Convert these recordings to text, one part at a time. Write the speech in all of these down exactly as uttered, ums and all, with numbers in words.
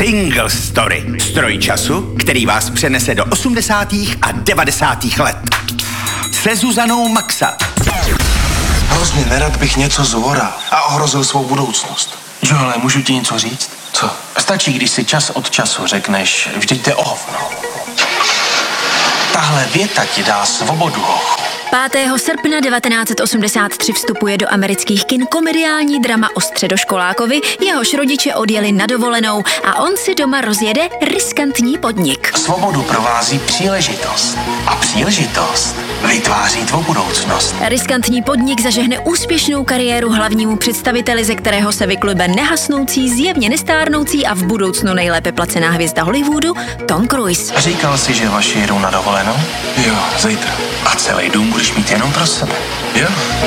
Single Story. Stroj času, který vás přenese do osmdesátých a devadesátých let. Se Zuzanou Maxa. Hrozně nerad bych něco zvoral a ohrozil svou budoucnost. Joele, můžu ti něco říct? Co? Stačí, když si čas od času řekneš, vždyť jde o hovno. Tahle věta ti dá svobodu, hochu. pátého srpna devatenáct set osmdesát tři vstupuje do amerických kin komediální drama o středoškolákovi, jehož rodiče odjeli na dovolenou a on si doma rozjede riskantní podnik. Svobodu provází příležitost. A příležitost vytváří tvou budoucnost. Riskantní podnik zažehne úspěšnou kariéru hlavnímu představiteli, ze kterého se vyklube nehasnoucí, zjevně nestárnoucí a v budoucnu nejlépe placená hvězda Hollywoodu Tom Cruise. Říkal jsi, že vaši jedou na dovolenou? Jo, zítra. A celý dům budeš mít jenom pro sebe. Jo?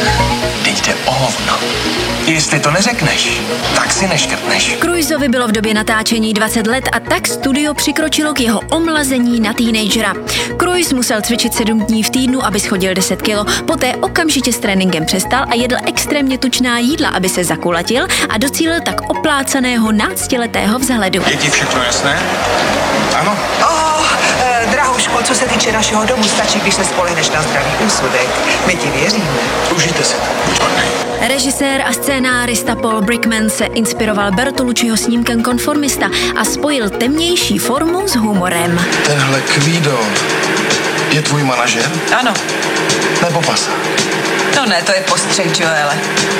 Teď jde o hovno. Jestli to neřekneš, tak si neškrtneš. Cruiseovi bylo v době natáčení dvacet let a tak studio přikročilo k jeho omlazení na teenagera. Cruise musel cvičit sedm dní v týdnu, aby schodil deset kilo, poté okamžitě s tréninkem přestal a jedl extrémně tučná jídla, aby se zakulatil a docílil tak oplácaného náctiletého vzhledu. Je ti všechno jasné? Ano. Oh, eh, drahouško, co se týče našeho domu, stačí, když se spolehneš na zdravý úsudek. My ti věříme. Užijte si to. Buď hodnej. Režisér a scénárista Paul Brickman se inspiroval Bertolucciho snímkem Konformista a spojil temnější formu s humorem. Tenhle Kvído je tvůj manažer? Ano. Nebo pasa? No ne, to je postřeh, Joele.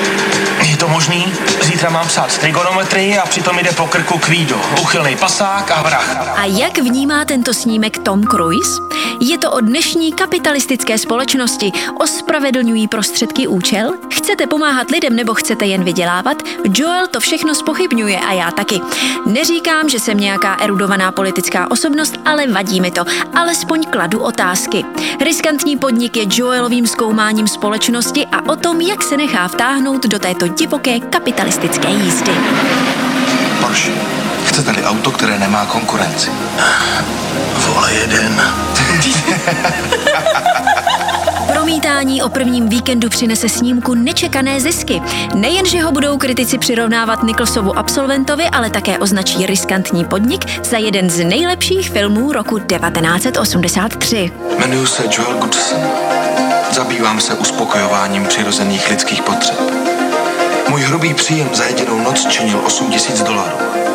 Je to možný? Zítra mám psát trigonometrii a přitom jde po krku Kvído. Uchylnej pasák a vrah. A jak vnímá tento snímek Tom Cruise? Je to o dnešní kapitalistické společnosti. Ospravedlňují prostředky účel? Chcete pomáhat lidem nebo chcete jen vydělávat? Joel to všechno zpochybňuje a já taky. Neříkám, že jsem nějaká erudovaná politická osobnost, ale vadí mi to. Alespoň kladu otázky. Riskantní podnik je Joelovým zkoumáním společnosti a o tom, jak se nechá vtáhnout do této divoké kapitalistické jízdy. Porsche. Chcete-li auto, které nemá konkurenci? Vole jeden. Promítání o prvním víkendu přinese snímku nečekané zisky. Nejenže ho budou kritici přirovnávat Nicholsovu Absolventovi, ale také označí Riskantní podnik za jeden z nejlepších filmů roku devatenáct set osmdesát tři. Jmenuji se Joel Goodson. Zabývám se uspokojováním přirozených lidských potřeb. Můj hrubý příjem za jedinou noc činil osm tisíc dolarů.